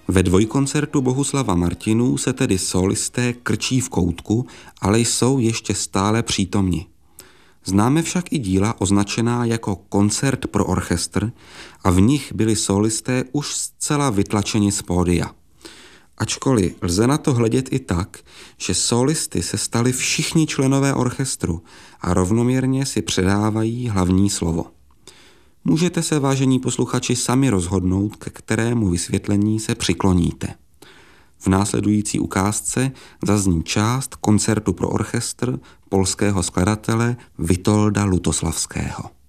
Ve dvojkoncertu Bohuslava Martinů se tedy sólisté krčí v koutku, ale jsou ještě stále přítomni. Známe však i díla označená jako koncert pro orchestr a v nich byli sólisté už zcela vytlačeni z pódia. Ačkoliv lze na to hledět i tak, že sólisty se stali všichni členové orchestru a rovnoměrně si předávají hlavní slovo. Můžete se, vážení posluchači, sami rozhodnout, ke kterému vysvětlení se přikloníte. V následující ukázce zazní část koncertu pro orchestr polského skladatele Witolda Lutosławského.